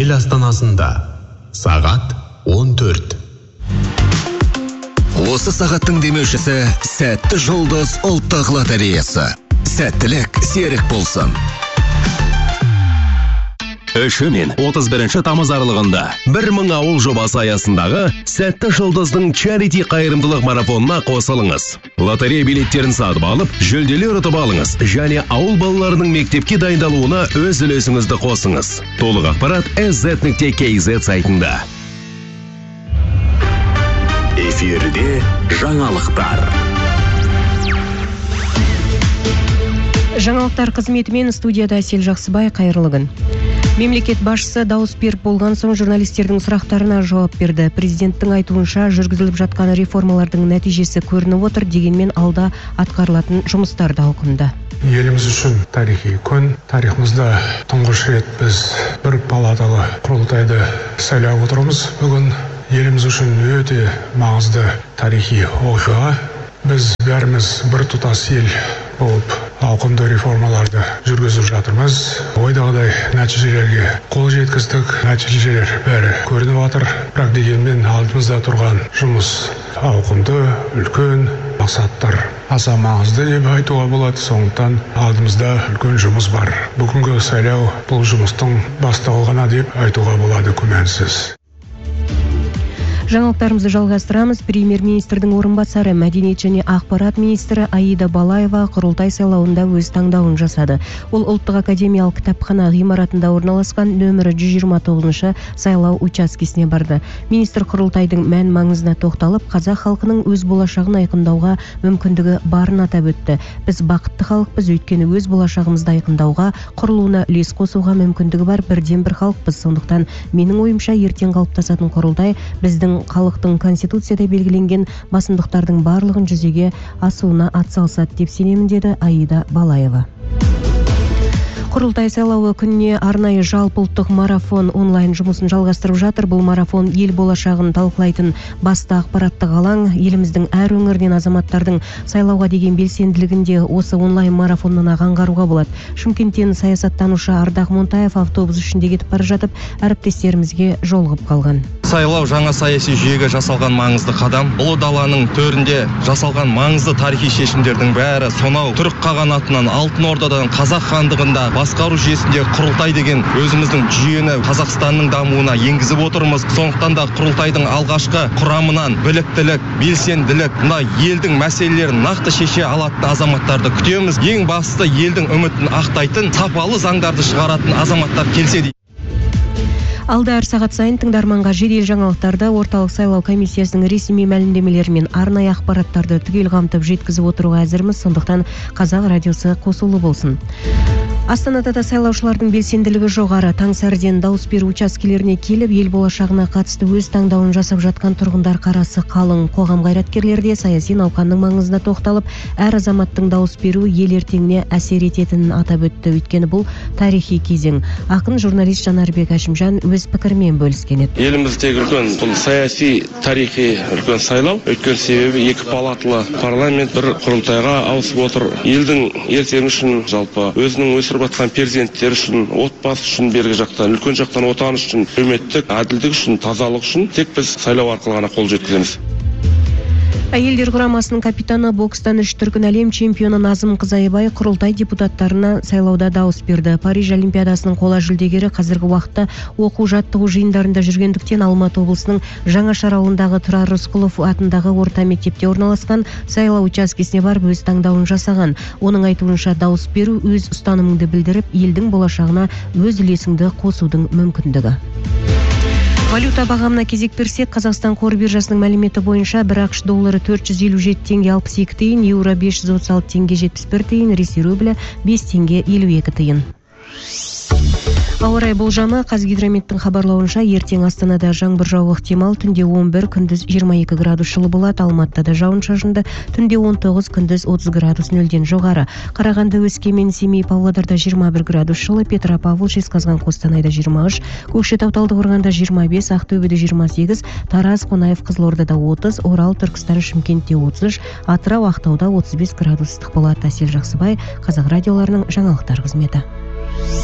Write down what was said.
ел астанасында сағат 14. Осы сағаттың демеушісі Сәтті жұлдыз ұлттық лотереясы. Сәттілік серік болсын. 3 мен 31 тамыз аралығында 1000 ауыл жобасы аясындағы Сәтті жұлдыздың чарити қайырымдылық марафонына қосылыңыз. Лотерея билеттерін сатып алып, жүлделер ұтып алыңыз және ауыл балаларының мектепке дайындалуына өз үлесіңізді қосыңыз. Толық ақпарат sz.kz сайтында. Эфирде жаңалықтар. Жаңалықтар қызметімен студияда Әсел Жақсыбай, қайырлы күн. Мемлекет басшысы дауыс беріп болған соң журналистердің сұрақтарына жауап берді. Президенттің айтуынша жүргізіліп жатқан реформалардың нәтижесі көрініп отыр, дегенмен алда атқарылатын жұмыстар да ауқымды. Еліміз үшін тарихи күн. Тарихымызда тұңғыш рет біз бір палаталы құрылтайды сайлап отырмыз. Бүгін еліміз үшін өте маңызды тарихи оқиға. Біз бәріміз бір тұтас ел болып ауқымды реформаларды жүргізіп жатырмыз. Ойдағыдай нәтижелерге қол жеткіздік. Нәтижелер бәрі көрініп жатыр. Бірақ дегенмен алдымызда тұрған жұмыс ауқымды, үлкен, мақсаттар аса маңызды деп айтуға болады. Сондықтан алдымызда үлкен жұмыс бар. Бүгінгі сайлау бұл жұмыстың басталуы ғана деп айтуға болады, күмәнсіз. Жаңалықтарымызды жалғастырамыз. Премьер-министрдің орынбасары, мәдениет және ақпарат министрі Аида Балаева құрылтай сайлауында өз таңдауын жасады. Ол ұлттық академиялық кітапхана ғимаратында орналасқан нөмірі 129 сайлау учаскесіне барды. Министр құрылтайдың мән-маңызына тоқталып, қазақ халқының өз болашағын айқындауға мүмкіндігі барын атап өтті. Біз бақытты халықпыз, өйткені өз болашағымызды айқындауға, құрылуына үлес қосуға мүмкіндігі бар бірден бір халықпыз. Сондықтан менің ойымша ертең қалыптасатын құрылтай біздің халықтың конституцияда белгіленген басымдықтардың барлығын жүзеге асуына атсалысады деп сенемін, деді Аида Балаева. Құрылтай сайлауы күніне арнайы жалпыұлттық марафон онлайн жұмысын жалғастырып жатыр. Бұл марафон ел болашағын талқылайтын басты ақпараттық алаң. Еліміздің әр өңірінен азаматтардың сайлауға деген белсенділігінде осы онлайн марафоннан аңғаруға болады. Шымкенттен саясаттанушы Ардақ Монтаев автобус ішінде кетіп бара жатып, әріптестерімізге жолығып қалған. Сайлау жаңа саяси жүйеге жасалған маңызды қадам. Ұлы даланың төрінде жасалған маңызды тарихи шешімдердің бәрі сонау түрік қағанатынан, алтын ордадан, қазақ хандығында басқару жүйесінде құрылтай деген өзіміздің жүйені Қазақстанның дамуына енгізіп отырмыз. Сондықтан да құрылтайдың алғашқы құрамынан біліктілік, белсенділік, мына елдің мәселелерін нақты шеше алатын азаматтарды күтеміз. Ең бастысы елдің үмітін ақтайтын, сапалы заңдарды шығаратын азаматтар келсе дейді. Алда әр сағат сайын тыңдарманға жедел жаңалықтарды, орталық сайлау комиссиясының ресми мәлімдемелері мен арнайы ақпараттарды түгел қамтып жеткізіп отыруға әзірміз. Сондықтан Қазақ радиосы қосулы болсын. Астанада да сайлаушылардың белсенділігі жоғары. Таң сәріден дауыс беру учаскелеріне келіп, ел болашағына қатысты өз таңдауын жасап жатқан тұрғындар қарасы қалың. Қоғам қайраткерлері де саяси науқанның маңызына тоқталып, әр азаматтың дауыс беруі ел ертеңіне әсер ететінін атап өтті. Өйткені бұл тарихи кезең. Ақын журналист Жанарбек Әшімжан өз пікірмен бөліскен еді. Еліміздегі үлкен бұл саяси тарихи үлкен сайлау. Өткен себебі екі палаталы парламент бір құрылтайға ауысып отыр. Елдің ертеңі үшін, жалпы өзінің өсіріп жатқан перзенттер үшін, отбасы үшін, бергі жақтан, үлкен жақтан отан үшін, үкіметтік әділдік үшін, тазалық үшін тек біз сайлау арқылы ғана қол жеткіземіз. Әйелдер құрамасының капитаны, бокстан 3 дүркін әлем чемпионы Назым Қызайбай құрылтай депутаттарына сайлауда дауыс берді. Париж олимпиадасының қола жүлдегері қазіргі уақытта оқу-жаттығу жиындарында жүргендіктен Алматы облысының Жаңашар ауылындағы Тұрар Рысқұлов атындағы орта мектепте орналасқан сайлау учаскесіне барып өз таңдауын жасаған. Оның айтуынша дауыс беру өз ұстанымыңды білдіріп, елдің болашағына өз үлесіңді қосудың мүмкіндігі. Валюта бағамына кезек берсек, Қазақстан қор биржасының мәліметі бойынша бір ақш доллары 457 теңге 62 тиын, еуро 536 теңге 71 тиын, ресей рублі 5 теңге 52 тиын. Ауа райы болжамы. Қазгидрометтің хабарлауынша ертең Астанада жаңбыр жаууы ықтимал, түнде 11, күндіз 22 градус жылы болады. Алматыда жауын-шашынды, түнде 19, күндіз 30 градус нөлден жоғары. Қарағанды, Өскемен, Семей, Павлодарда 21 градус жылы, Петропавл, Жезқазған, Қостанайда 23, Көкшетау, Талдықорғанда 25, Ақтөбеде 28, Тараз, Қонаев, Қызылордада 30, Орал, Түркістан, Шымкентте 33, Атырау, Ақтауда 35 градус ыстық болады. Әсел Жақсыбай, Қазақ радиоларының жаңалықтар қызметі.